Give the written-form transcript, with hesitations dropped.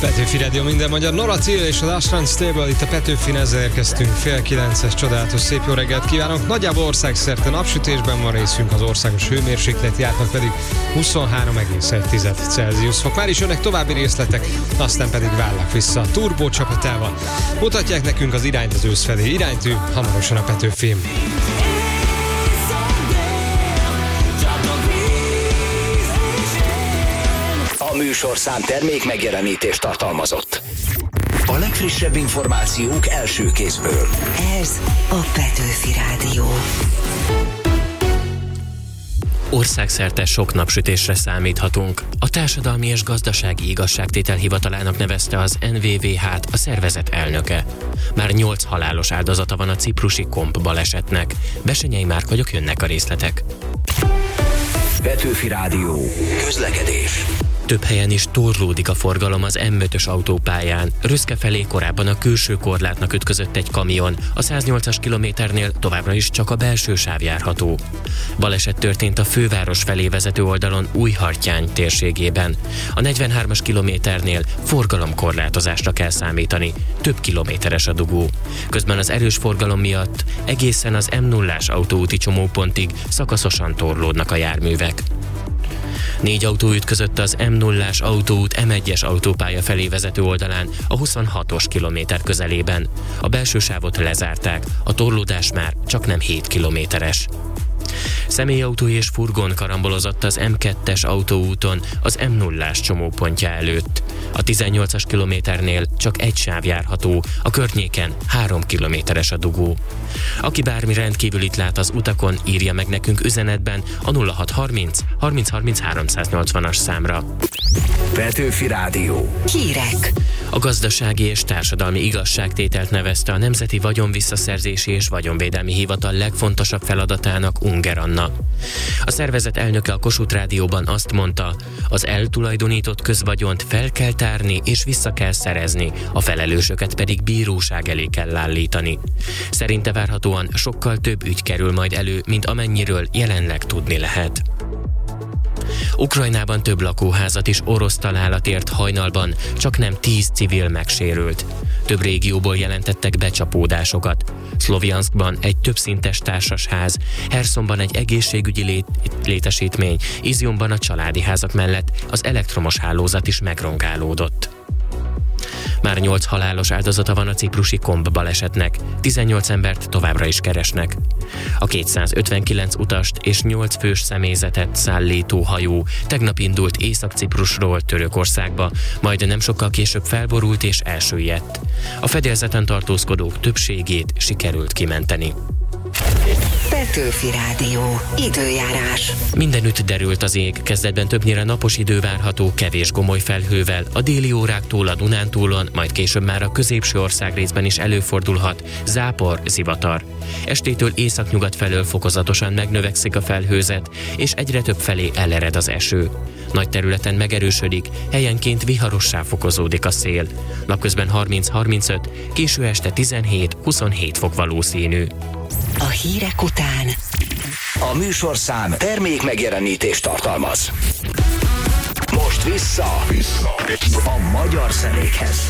Petőfi Rádió, minden magyar. Nora Till és az Ashran Stable, itt a Petőfin, ezzel érkeztünk 8:30, csodálatos szép jó reggelt kívánok. Nagyjából országszerte napsütésben van részünk, az országos hőmérséklet járnak pedig 23,1 Celsius fok. Már is jönnek további részletek, aztán pedig válnak vissza a Turbo csapatával. Mutatják nekünk az irányt az ősz felé. Irányt ő hamarosan a Petőfin. A műsorszám termék megjelenítést tartalmazott. A legfrissebb információk első kézből. Ez a Petőfi Rádió. Országszerte sok napsütésre számíthatunk. A Társadalmi és Gazdasági Igazságtétel Hivatalának nevezte az NVVH-t a szervezet elnöke. Már 8 halálos áldozata van a ciprusi Komp balesetnek. Besenyei Márk vagyok, jönnek a részletek. Petőfi Rádió. Közlekedés. Több helyen is torlódik a forgalom az M5-ös autópályán. Röszke felé korábban a külső korlátnak ütközött egy kamion. A 108-as kilométernél továbbra is csak a belső sáv járható. Baleset történt a főváros felé vezető oldalon Újhartyány térségében. A 43-as kilométernél forgalomkorlátozásra kell számítani. Több kilométeres a dugó. Közben az erős forgalom miatt egészen az M0-ás autóúti csomópontig szakaszosan torlódnak a járművek. 4 autó ütközött az M0-ás autóút M1-es autópálya felé vezető oldalán a 26-os kilométer közelében. A belső sávot lezárták, a torlódás már csaknem 7 kilométeres. Személyautó és furgon karambolozott az M2-es autóúton az M0-ás csomópontja előtt. A 18-as kilométernél csak egy sáv járható, a környéken 3 kilométeres a dugó. Aki bármi rendkívülit lát az utakon, írja meg nekünk üzenetben a 0630 30 30 380-as számra. Petőfi Rádió. Hírek. A Gazdasági és Társadalmi Igazságtételt nevezte a Nemzeti Vagyonvisszaszerzési és Vagyonvédelmi Hivatal legfontosabb feladatának Unger Anna. A szervezet elnöke a Kossuth Rádióban azt mondta, az eltulajdonított közvagyont fel kell tárni és vissza kell szerezni, a felelősöket pedig bíróság elé kell állítani. Szerinte várhatóan sokkal több ügy kerül majd elő, mint amennyiről jelenleg tudni lehet. Ukrajnában több lakóházat is orosz találat ért hajnalban, csaknem 10 civil megsérült. Több régióból jelentettek becsapódásokat. Szlovjanszkban egy többszintes társasház, Hersonban egy egészségügyi létesítmény, Izjumban a családi házak mellett az elektromos hálózat is megrongálódott. Már 8 halálos áldozata van a ciprusi Komp balesetnek, 18 embert továbbra is keresnek. A 259 utast és 8 fős személyzetet szállító hajó tegnap indult Észak-Ciprusról Törökországba, majd nem sokkal később felborult és elsüllyedt. A fedélzeten tartózkodók többségét sikerült kimenteni. Petőfi Rádió. Időjárás. Mindenütt derült az ég, kezdetben többnyire napos idő várható, kevés gomoly felhővel, a déli óráktól a Dunántúlon, majd később már a középső országrészben is előfordulhat zápor, zivatar. Estétől északnyugat felől fokozatosan megnövekszik a felhőzet, és egyre több felé elered az eső. Nagy területen megerősödik, helyenként viharossá fokozódik a szél. Napközben 30-35, késő este 17-27 fok valószínű. A hírek után A műsorszám termék megjelenítést tartalmaz. Most vissza a magyar zenékhez.